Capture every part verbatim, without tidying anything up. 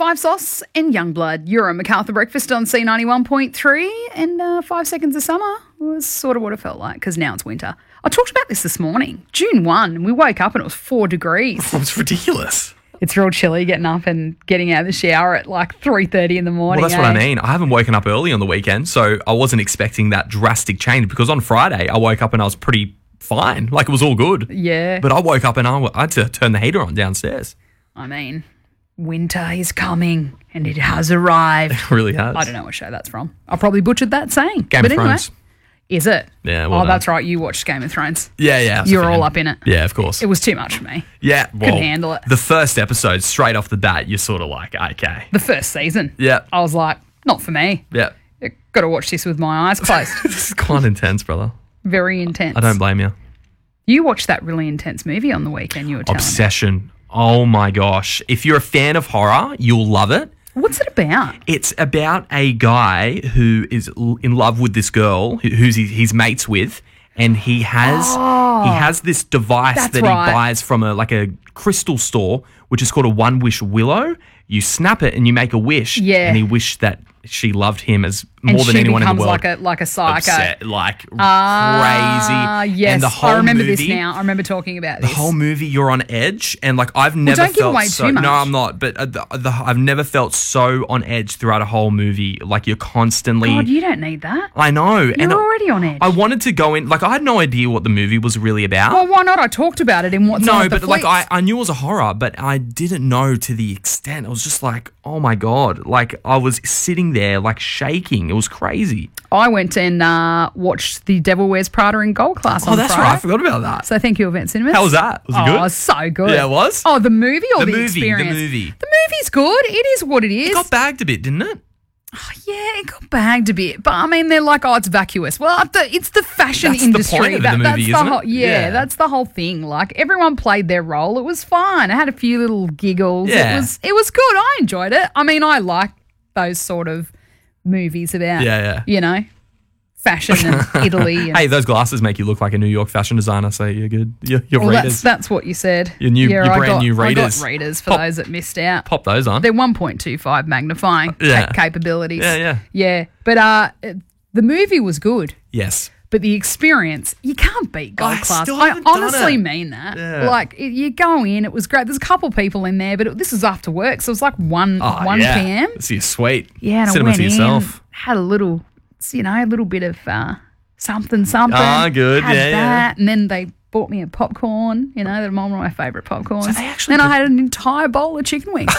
Five Sauce and Youngblood. You're a MacArthur Breakfast on C ninety-one point three, and uh, five seconds of summer was sort of what it felt like because now it's winter. I talked about this this morning, June first, and we woke up and it was four degrees. It's ridiculous. It's real chilly getting up and getting out of the shower at like three thirty in the morning. Well, that's eh? what I mean. I haven't woken up early on the weekend, so I wasn't expecting that drastic change because on Friday I woke up and I was pretty fine. Like it was all good. Yeah. But I woke up and I, I had to turn the heater on downstairs. I mean, winter is coming and it has arrived. It really has. I don't know what show that's from. I probably butchered that saying. Game but of anyway, Thrones. Is it? Yeah, well Oh, done. that's right. You watched Game of Thrones. Yeah, yeah. I was a You're fan. all up in it. Yeah, of course. It was too much for me. Yeah, well, Couldn't handle it. The first episode, straight off the bat, you're sort of like, okay. The first season. Yeah. I was like, not for me. Yeah. Got to watch this with my eyes closed. This is quite intense, brother. Very intense. I don't blame you. You watched that really intense movie on the weekend, you were telling me. Obsession. Oh my gosh. If you're a fan of horror, you'll love it. What's it about? It's about a guy who is l- in love with this girl who, who's he, he's mates with, and he has Oh, he has this device that's that right. he buys from a like a crystal store, which is called a One Wish Willow. You snap it and you make a wish, Yeah. and he wished that she loved him as And more than she anyone in the becomes world. like a like a psycho. Upset, like Ah, crazy. yes. And the whole I remember movie, this now. I remember talking about the this. whole movie, you're on edge, and like I've never don't give felt away so. too much. No, I'm not. But uh, the, the, I've never felt so on edge throughout a whole movie. Like you're constantly. God, you don't need that. I know. You're and already on edge. I wanted to go in. Like I had no idea what the movie was really about. Well, why not? I talked about it in what's on no, at the but like flicks. I, I knew it was a horror, but I didn't know to the extent. I was just like, oh my god! Like I was sitting there like shaking. It was crazy. I went and uh, watched The Devil Wears Prada in Gold Class Oh, on that's Friday. right. I forgot about that. So thank you, Event Cinemas. How was that? Was it oh, good? it was so good. Yeah, it was? Oh, the movie or The the, movie, the experience? movie. The movie's good. It is what it is. It got bagged a bit, didn't it? Yeah, it got bagged a bit, but I mean, they're like, oh, it's vacuous. Well, the, it's the fashion That's the industry. point of the movie, that's isn't the it? whole, yeah, Yeah. that's the whole thing. Like everyone played their role. It was fine. I had a few little giggles. Yeah. It was, it was good. I enjoyed it. I mean, I like those sort of movies about, Yeah, yeah. you know, fashion and Italy. And, Hey, those glasses make you look like a New York fashion designer, so you're good. You're, you're well, that's readers. that's what you said. Your new- your I brand got, new I got readers. readers for Pop- those that missed out. Pop those on. They're one point two five magnifying Yeah. ca- capabilities. Yeah, yeah. Yeah. But uh, the movie was good, Yes. but the experience, you can't beat Gold I Class. still I haven't done honestly it. mean that. Yeah. Like, it, you go in, it was great. There's a couple people in there, but it, this was after work, so it was like one, Oh, one yeah. p.m. So you're sweet. Yeah, and I Cinema went to in, yourself. had a little, you know, a little bit of uh, something, something. Ah, good. Had Yeah, yeah. that, and then they bought me a popcorn, you know, they're one of my favourite popcorns. So they actually then I did- had an entire bowl of chicken wings.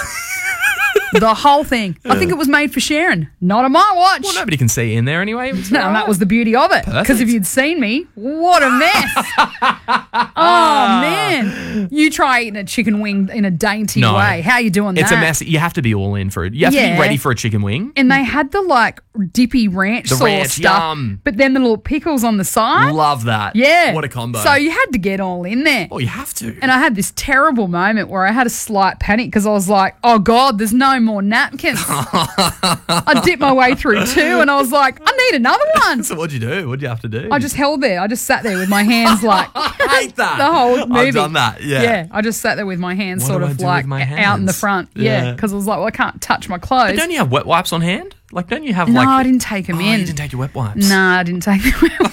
The whole thing. I think it was made for Sharon, not on my watch. Well, nobody can see in there anyway. It's No, all that right. was the beauty of it. Because Perfect. if you'd seen me, what a mess. Oh, man. You try eating a chicken wing in a dainty No. way. How you doing It's that? a mess. You have to be all in for it. You have to Yeah. be ready for a chicken wing. And they had the, like, dippy ranch The sauce ranch, stuff. yum. But then the little pickles on the side. Love that. Yeah. What a combo. So you had to get all in there. oh, you have to. And I had this terrible moment where I had a slight panic because I was like, oh, God, there's no more napkins. I dipped my way through two and I was like, I need another one. so what'd you do? What'd you have to do? I just held there. I just sat there with my hands like I hate that. the whole movie. I've done that. Yeah. Yeah, I just sat there with my hands What sort do I of do like with my out in the hands? front. Yeah, Yeah. because I was like, well, I can't touch my clothes. But don't you have wet wipes on hand? Like, don't you have no, like? I didn't take them Oh, in. you didn't take your wet wipes. No, I didn't take them in.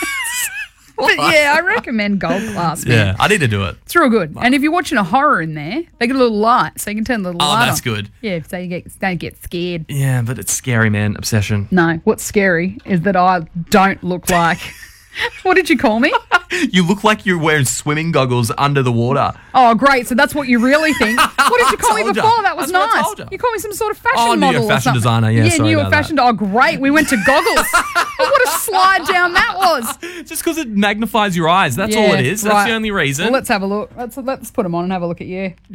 But yeah, I recommend Gold Class, man. Yeah, I need to do it. It's real good. And if you're watching a horror in there, they get a little light, so you can turn the little Oh, light that's on. good. Yeah, so you get don't get scared. Yeah, but it's scary, man. Obsession. No, what's scary is that I don't look like. What did you call me? You look like you're wearing swimming goggles under the water. Oh, great. So that's what you really think. What did you call me Told ya. before? That was That's what I nice. told ya. You called me some sort of fashion Oh, New model York or fashion something. designer. Yeah, yeah, sorry New York about that. fashion. Oh, great. We went to goggles. What a slide down that was. Just because it magnifies your eyes. That's all Yeah, it is. That's right. the only reason. Well, let's have a look. Let's let's put them on and have a look at you.